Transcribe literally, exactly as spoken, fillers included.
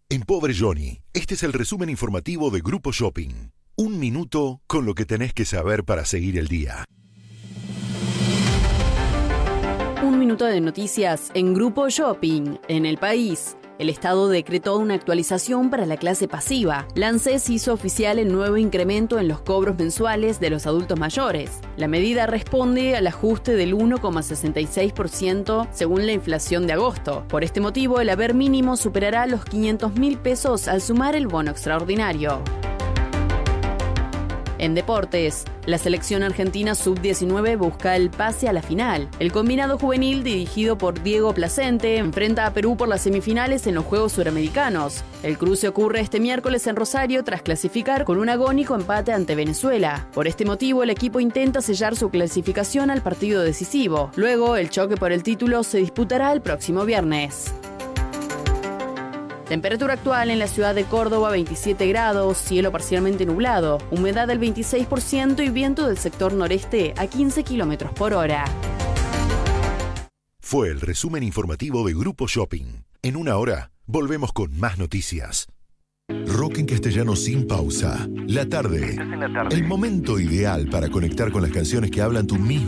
En Pobre Johnny, este es el resumen informativo de Grupo Shopping. Un minuto con lo que tenés que saber para seguir el día. Un minuto de noticias en Grupo Shopping. En el país, el Estado decretó una actualización para la clase pasiva. La ANSES hizo oficial el nuevo incremento en los cobros mensuales de los adultos mayores. La medida responde al ajuste del uno coma sesenta y seis por ciento según la inflación de agosto. Por este motivo, el haber mínimo superará los quinientos mil pesos al sumar el bono extraordinario. En deportes, la selección argentina sub diecinueve busca el pase a la final. El combinado juvenil dirigido por Diego Placente enfrenta a Perú por las semifinales en los Juegos Suramericanos. El cruce ocurre este miércoles en Rosario tras clasificar con un agónico empate ante Venezuela. Por este motivo, el equipo intenta sellar su clasificación al partido decisivo. Luego, el choque por el título se disputará el próximo viernes. Temperatura actual en la ciudad de Córdoba, veintisiete grados, cielo parcialmente nublado, humedad del veintiséis por ciento y viento del sector noreste a quince kilómetros por hora. Fue el resumen informativo de Grupo Shopping. En una hora, volvemos con más noticias. Rock en castellano sin pausa. La tarde. El momento ideal para conectar con las canciones que hablan tu misma